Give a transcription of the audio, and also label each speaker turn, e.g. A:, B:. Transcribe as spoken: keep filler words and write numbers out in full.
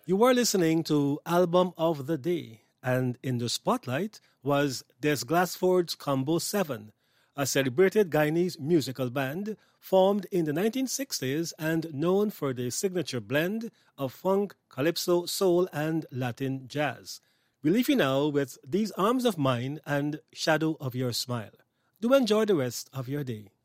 A: You were listening to Album of the Day, and in the spotlight was Des Glassford's Combo seven, a celebrated Guyanese musical band formed in the nineteen sixties and known for their signature blend of funk, calypso, soul, and Latin jazz. We leave you now with These Arms of Mine and Shadow of Your Smile. Do enjoy the rest of your day.